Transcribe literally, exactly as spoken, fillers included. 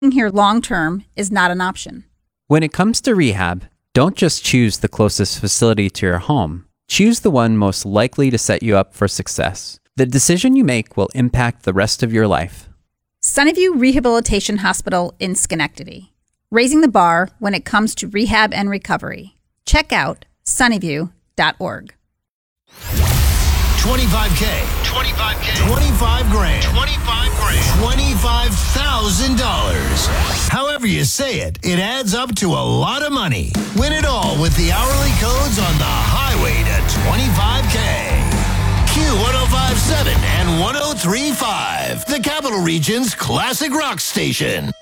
here long-term is not an option. When it comes to rehab, don't just choose the closest facility to your home. Choose the one most likely to set you up for success. The decision you make will impact the rest of your life. Sunnyview Rehabilitation Hospital in Schenectady, raising the bar when it comes to rehab and recovery. Check out sunnyview dot org. twenty-five K. twenty-five K. twenty-five grand. twenty-five grand. twenty-five thousand dollars. However you say it, it adds up to a lot of money. Win it all with the hourly codes on the highway to twenty-five K. Q one oh five point seven and one oh three point five, the Capital Region's classic rock station.